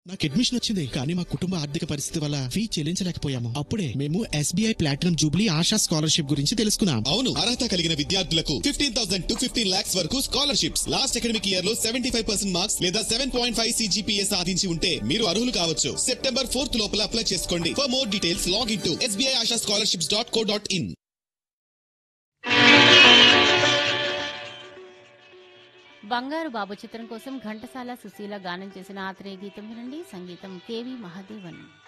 నాకు అడ్మిషన్ వచ్చింది కానీ మా కుటుంబ ఆర్థిక పరిస్థితి వల్ల ఫీ చెల్లించలేకపోయాము. అప్పుడే మేము SBI platinum Jubilee ASHA scholarship గురించి తెలుసుకున్నాం. అవును, అర్హత కలిగిన విద్యార్థులకు 15,000 to 15 lakhs వరకు స్కాలర్షిప్స్. లాస్ట్ అకాడమిక్ ఇయర్ లో 75% మార్క్స్ లేదా 7.5 CGPA సాధించి ఉంటే మీరు అర్హులు కావచ్చు. September 4th లోపల అప్లై చేసుకోండి. For more details log in to sbiashascholarships.co.in. బంగారు బాబు చిత్రం కోసం ఘంటసాల సుశీల గానం చేసిన ఆత్రేయ గీతం వినండి. సంగీతం KV మహాదేవన్.